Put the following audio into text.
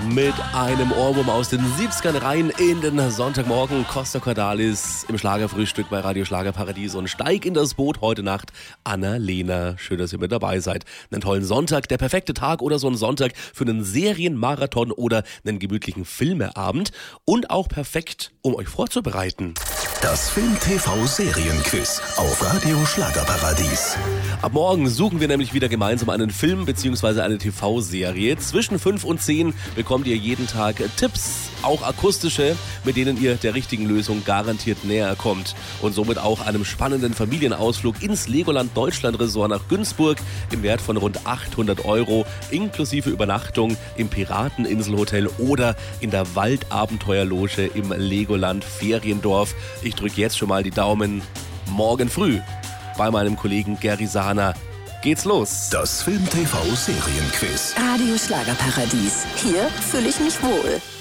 mit einem Ohrwurm aus den 70ern rein in den Sonntagmorgen. Costa Cordalis im Schlagerfrühstück bei Radio Schlagerparadies und steig in das Boot heute Nacht. Anna-Lena, schön, dass ihr mit dabei seid. Einen tollen Sonntag, der perfekte Tag oder so ein Sonntag für einen Serienmarathon oder einen gemütlichen Filmeabend und auch perfekt, um euch vorzubereiten. Das Film-TV-Serienquiz auf Radio Schlagerparadies. Ab morgen suchen wir nämlich wieder gemeinsam einen Film bzw. eine TV-Serie. Zwischen 5 und 10 bekommt ihr jeden Tag Tipps, auch akustische, mit denen ihr der richtigen Lösung garantiert näher kommt. Und somit auch einem spannenden Familienausflug ins Legoland Deutschland Resort nach Günzburg im Wert von rund 800 € inklusive Übernachtung im Pirateninselhotel oder in der Waldabenteuerloge im Legoland Feriendorf. Ich drücke jetzt schon mal die Daumen. Morgen früh bei meinem Kollegen Gary Sahner geht's los. Das Film-TV-Serienquiz. Radio Schlagerparadies. Hier fühle ich mich wohl.